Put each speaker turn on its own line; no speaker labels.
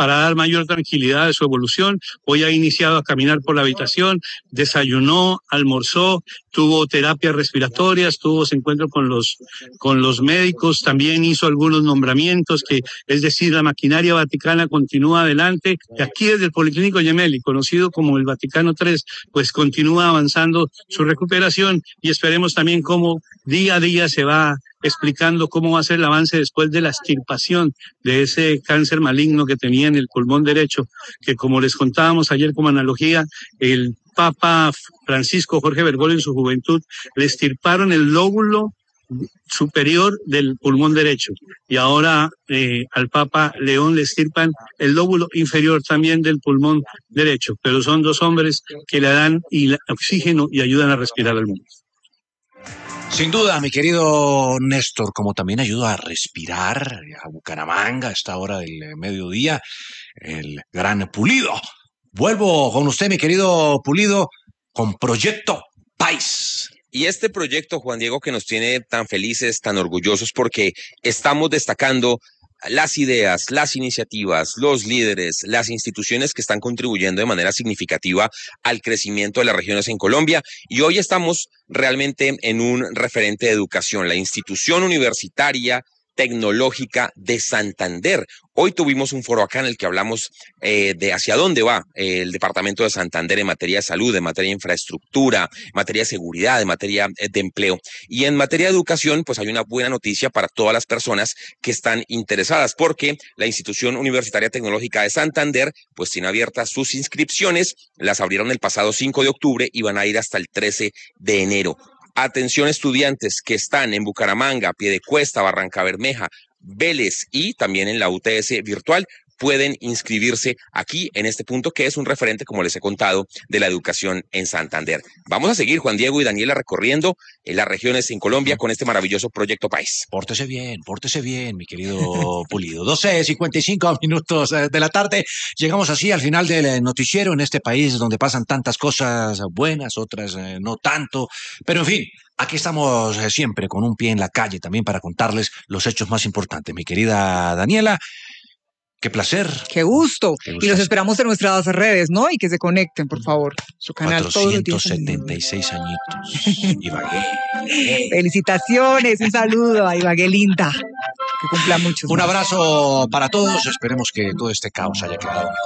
para dar mayor tranquilidad de su evolución. Hoy ha iniciado a caminar por la habitación, desayunó, almorzó, tuvo terapias respiratorias, tuvo ese encuentro con los médicos, también hizo algunos nombramientos, es decir, la maquinaria vaticana continúa adelante. Y aquí desde el Policlínico Gemelli, conocido como el Vaticano III, pues continúa avanzando su recuperación y esperemos también cómo día a día se va explicando cómo va a ser el avance después de la extirpación de ese cáncer maligno que tenía en el pulmón derecho, que como les contábamos ayer como analogía, el Papa Francisco Jorge Bergoglio en su juventud le extirparon el lóbulo superior del pulmón derecho y ahora al Papa León le extirpan el lóbulo inferior también del pulmón derecho, pero son dos hombres que le dan oxígeno y ayudan a respirar al mundo.
Sin duda, mi querido Néstor, como también ayuda a respirar a Bucaramanga a esta hora del mediodía, el gran Pulido. Vuelvo con usted, mi querido Pulido, con Proyecto País.
Y este proyecto, Juan Diego, que nos tiene tan felices, tan orgullosos, porque estamos destacando las ideas, las iniciativas, los líderes, las instituciones que están contribuyendo de manera significativa al crecimiento de las regiones en Colombia. Y hoy estamos realmente en un referente de educación, la institución universitaria tecnológica de Santander. Hoy tuvimos un foro acá en el que hablamos de hacia dónde va el departamento de Santander en materia de salud, en materia de infraestructura, en materia de seguridad, en materia de empleo. Y en materia de educación, pues hay una buena noticia para todas las personas que están interesadas, porque la institución universitaria tecnológica de Santander pues tiene abiertas sus inscripciones, las abrieron el pasado 5 de octubre y van a ir hasta el 13 de enero. Atención estudiantes que están en Bucaramanga, Piedecuesta, Barrancabermeja, Vélez y también en la UTS virtual, pueden inscribirse aquí en este punto que es un referente, como les he contado, de la educación en Santander. Vamos a seguir, Juan Diego y Daniela, recorriendo las regiones en Colombia con este maravilloso Proyecto País.
Pórtese bien, mi querido Pulido. 12:55 minutos de la tarde. Llegamos así al final del noticiero en este país donde pasan tantas cosas buenas, otras no tanto. Pero en fin, aquí estamos siempre con un pie en la calle también para contarles los hechos más importantes. Mi querida Daniela, qué placer.
Qué gusto. Y los esperamos en nuestras redes, ¿no? Y que se conecten, por favor. Su canal
476 añitos. Ibagué.
Felicitaciones, un saludo a Ibagué linda. Que cumpla muchos.
Un abrazo para todos. Esperemos que todo este caos haya quedado mejor.